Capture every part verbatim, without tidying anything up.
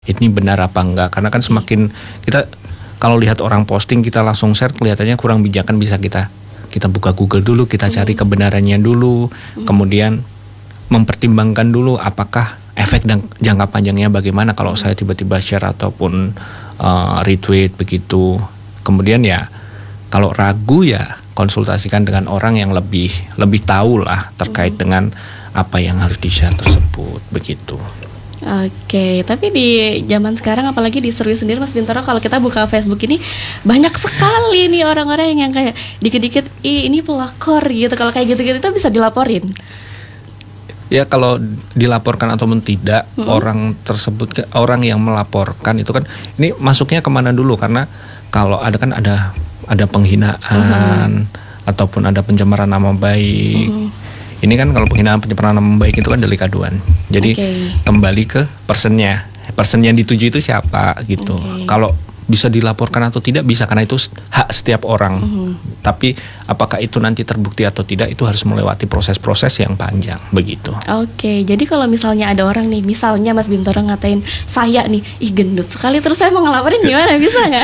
ini benar apa enggak. Karena kan semakin kita kalau lihat orang posting kita langsung share, kelihatannya kurang bijak, kan bisa kita kita buka Google dulu, kita cari kebenarannya dulu, kemudian mempertimbangkan dulu apakah efek dan jangka panjangnya bagaimana kalau saya tiba-tiba share ataupun uh, retweet begitu. Kemudian ya kalau ragu ya konsultasikan dengan orang yang lebih lebih tahu lah terkait hmm. dengan apa yang harus di-share tersebut begitu. Oke, tapi di zaman sekarang apalagi di Serui sendiri Mas Bintoro, kalau kita buka Facebook ini banyak sekali nih orang-orang yang kayak dikit-dikit ih ini pelakor gitu. Kalau kayak gitu-gitu itu bisa dilaporin? Ya kalau dilaporkan ataupun tidak, hmm. orang tersebut, orang yang melaporkan itu kan ini masuknya kemana dulu, karena kalau ada kan ada ada penghinaan hmm. ataupun ada pencemaran nama baik. Hmm. Ini kan kalau penghinaan pencemaran nama baik itu kan delik aduan. Jadi okay. kembali ke personnya, person yang dituju itu siapa gitu. Okay. Kalau bisa dilaporkan atau tidak bisa, karena itu hak setiap orang. Uh-huh. Tapi apakah itu nanti terbukti atau tidak, itu harus melewati proses-proses yang panjang begitu. Oke, okay, jadi kalau misalnya ada orang nih, misalnya Mas Bintoro ngatain saya nih, ih gendut sekali, terus saya mau ngelaporin gimana, bisa nggak?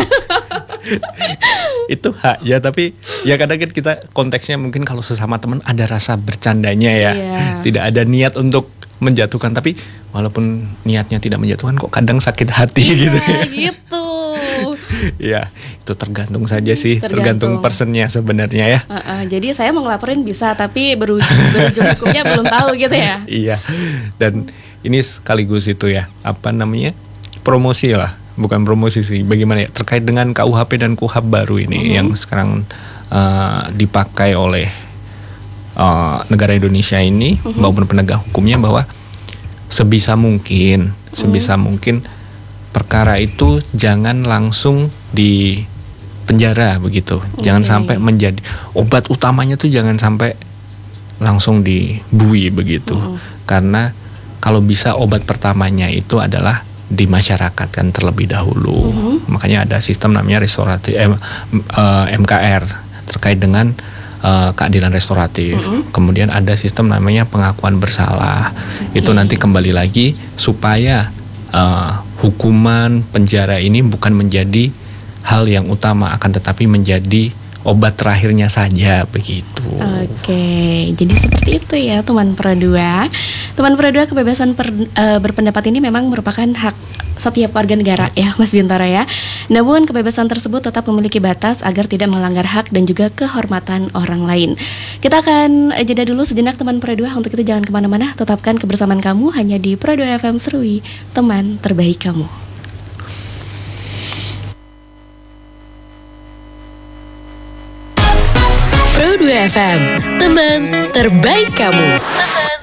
Itu hak ya, tapi ya kadang kita konteksnya mungkin kalau sesama teman ada rasa bercandanya ya, yeah. tidak ada niat untuk menjatuhkan, tapi walaupun niatnya tidak menjatuhkan kok kadang sakit hati yeah, gitu. Gitu. Ya, itu tergantung saja sih, tergantung, tergantung personnya sebenarnya ya. Uh, uh, jadi saya mau ngelaporin bisa, tapi berujung, berujung hukumnya belum tahu gitu ya. Iya, dan ini sekaligus itu ya, apa namanya, promosi lah, bukan promosi sih, bagaimana ya, terkait dengan K U H P dan KUHAP baru ini uh-huh. yang sekarang uh, dipakai oleh uh, negara Indonesia ini uh-huh. maupun penegak hukumnya, bahwa sebisa mungkin, sebisa uh-huh. mungkin perkara itu jangan langsung di penjara begitu. Okay. Jangan sampai menjadi obat utamanya tuh, jangan sampai langsung dibui begitu. Uh-huh. Karena kalau bisa obat pertamanya itu adalah di masyarakat kan terlebih dahulu. Uh-huh. Makanya ada sistem namanya restoratif eh, eh, M K R terkait dengan eh, keadilan restoratif. Uh-huh. Kemudian ada sistem namanya pengakuan bersalah. Okay. Itu nanti kembali lagi supaya uh, hukuman penjara ini bukan menjadi hal yang utama, akan tetapi menjadi obat terakhirnya saja begitu. Oke, jadi seperti itu ya teman Pro dua. Teman Pro dua, kebebasan per, uh, berpendapat ini memang merupakan hak setiap warga negara ya Mas Bintoro ya. Namun kebebasan tersebut tetap memiliki batas agar tidak melanggar hak dan juga kehormatan orang lain. Kita akan jeda dulu sejenak teman Pro dua. Untuk itu jangan kemana-mana, tetapkan kebersamaan kamu hanya di Pro dua F M Serui, teman terbaik kamu. Pro dua F M, teman terbaik kamu. Teman